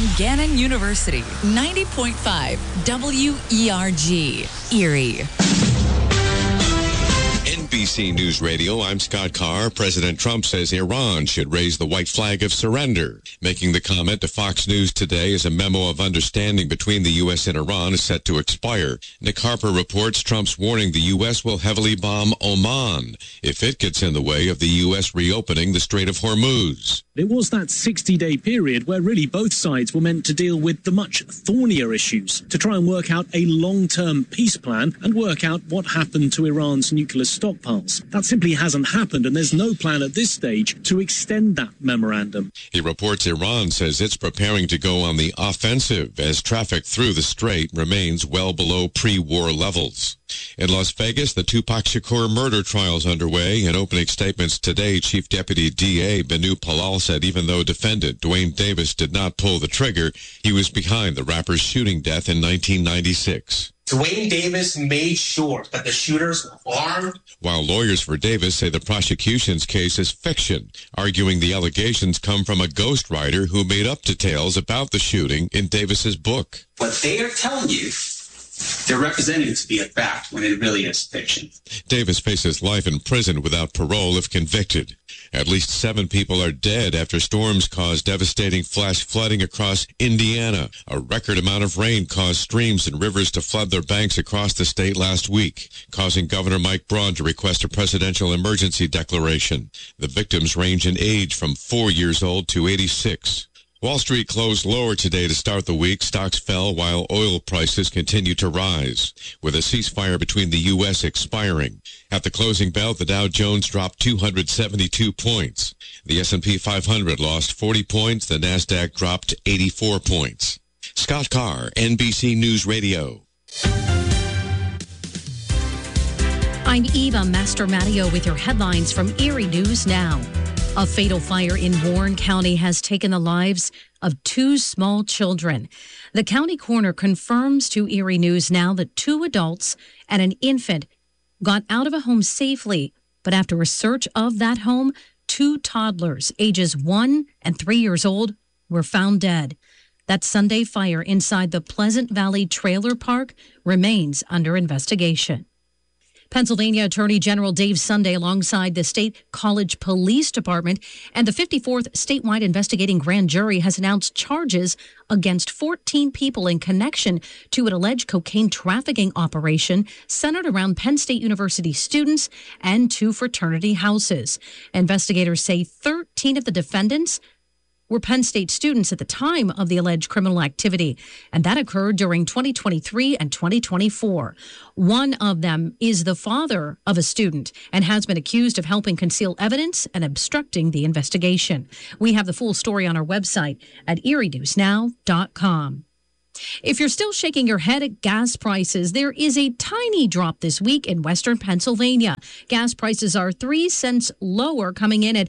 from Gannon University. 90.5 WERG, Erie. NBC News Radio, I'm Scott Carr. President Trump says Iran should raise the white flag of surrender. Making the comment to Fox News today as a memo of understanding between the U.S. and Iran is set to expire. Nick Harper reports Trump's warning the U.S. will heavily bomb Oman if it gets in the way of the U.S. reopening the Strait of Hormuz. It was that 60-day period where really both sides were meant to deal with the much thornier issues, to try and work out a long-term peace plan and work out what happened to Iran's nuclear stockpiles. That simply hasn't happened, and there's no plan at this stage to extend that memorandum. He reports Iran says it's preparing to go on the offensive as traffic through the strait remains well below pre-war levels. In Las Vegas, the Tupac Shakur murder trial is underway. In opening statements today, Chief Deputy DA Benu Palal said even though defendant Dwayne Davis did not pull the trigger, he was behind the rapper's shooting death in 1996. Dwayne Davis made sure that the shooters were armed. While lawyers for Davis say the prosecution's case is fiction, arguing the allegations come from a ghostwriter who made up details about the shooting in Davis's book. What they are telling you, they're representing it to be a fact when it really is fiction. Davis faces life in prison without parole if convicted. At least 7 people are dead after storms caused devastating flash flooding across Indiana. A record amount of rain caused streams and rivers to flood their banks across the state last week, causing Governor Mike Braun to request a presidential emergency declaration. The victims range in age from 4 years old to 86. Wall Street closed lower today to start the week. Stocks fell while oil prices continue to rise, with a ceasefire between the U.S. expiring. At the closing bell, the Dow Jones dropped 272 points. The S&P 500 lost 40 points. The Nasdaq dropped 84 points. Scott Carr, NBC News Radio. I'm Eva Mastromattio with your headlines from Erie News Now. A fatal fire in Warren County has taken the lives of 2 small children. The county coroner confirms to Erie News Now that 2 adults and an infant got out of a home safely, but after a search of that home, 2 toddlers, ages 1 and 3 years old, were found dead. That Sunday fire inside the Pleasant Valley Trailer Park remains under investigation. Pennsylvania Attorney General Dave Sunday, alongside the State College Police Department and the 54th statewide investigating grand jury, has announced charges against 14 people in connection to an alleged cocaine trafficking operation centered around Penn State University students and 2 fraternity houses. Investigators say 13 of the defendants were Penn State students at the time of the alleged criminal activity, and that occurred during 2023 and 2024. One of them is the father of a student and has been accused of helping conceal evidence and obstructing the investigation. We have the full story on our website at erienewsnow.com. If you're still shaking your head at gas prices, there is a tiny drop this week in western Pennsylvania. Gas prices are 3 cents lower, coming in at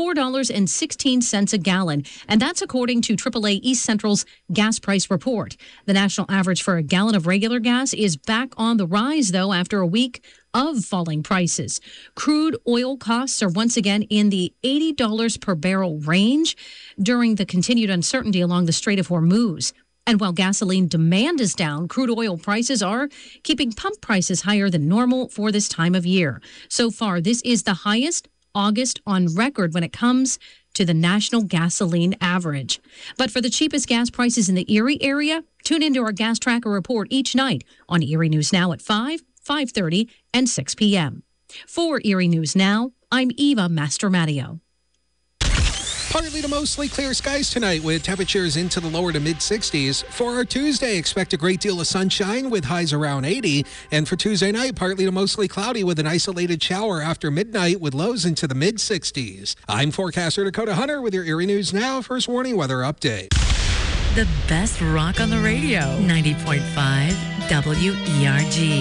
$4.16 a gallon. And that's according to AAA East Central's gas price report. The national average for a gallon of regular gas is back on the rise, though, after a week of falling prices. Crude oil costs are once again in the $80 per barrel range during the continued uncertainty along the Strait of Hormuz. And while gasoline demand is down, crude oil prices are keeping pump prices higher than normal for this time of year. So far, this is the highest August on record when it comes to the national gasoline average. But for the cheapest gas prices in the Erie area, tune into our Gas Tracker report each night on Erie News Now at 5, 5:30, and 6 p.m. For Erie News Now, I'm Eva Mastromattio. Partly to mostly clear skies tonight with temperatures into the lower to mid-60s. For our Tuesday, expect a great deal of sunshine with highs around 80. And for Tuesday night, partly to mostly cloudy with an isolated shower after midnight with lows into the mid-60s. I'm forecaster Dakota Hunter with your Erie News Now First Warning Weather Update. The best rock on the radio. 90.5 WERG.